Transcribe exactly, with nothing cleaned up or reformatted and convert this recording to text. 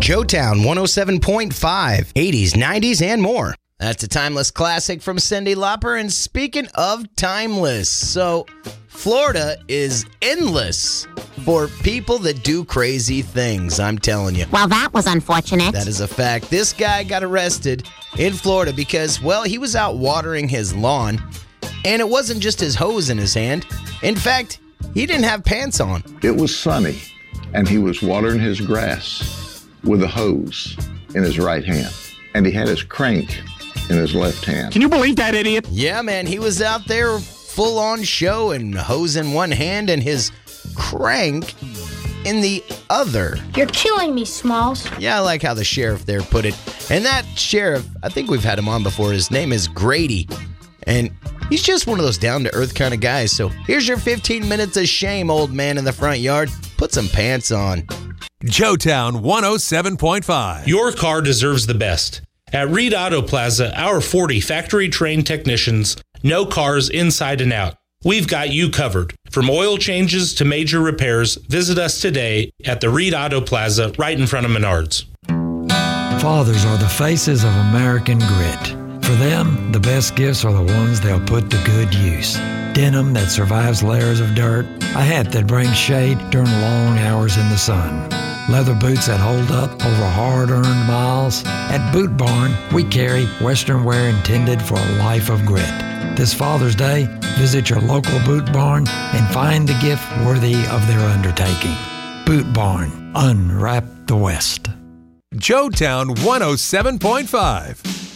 Joetown one oh seven point five, eighties, nineties, and more. That's a timeless classic from Cyndi Lauper. And speaking of timeless, so Florida is endless for people that do crazy things, I'm telling you. Well, that was unfortunate. That is a fact. This guy got arrested in Florida because, well, he was out watering his lawn, and it wasn't just his hose in his hand. In fact, he didn't have pants on. It was sunny, and he was watering his grass with a hose in his right hand, and he had his crank in his left hand. Can you believe that, idiot? Yeah, man, he was out there full-on show and hose in one hand and his crank in the other. You're killing me, Smalls. Yeah, I like how the sheriff there put it. And that sheriff, I think we've had him on before. His name is Grady. And he's just one of those down-to-earth kind of guys. So here's your fifteen minutes of shame, old man in the front yard. Put some pants on. Joetown one oh seven point five. Your car deserves the best. At Reed Auto Plaza, our forty factory-trained technicians know cars inside and out. We've got you covered. From oil changes to major repairs, visit us today at the Reed Auto Plaza right in front of Menards. Fathers are the faces of American grit. For them, the best gifts are the ones they'll put to good use. Denim that survives layers of dirt, a hat that brings shade during long hours in the sun, leather boots that hold up over hard-earned miles. At Boot Barn, we carry Western wear intended for a life of grit. This Father's Day, visit your local Boot Barn and find the gift worthy of their undertaking. Boot Barn, unwrap the West. Joetown one oh seven point five.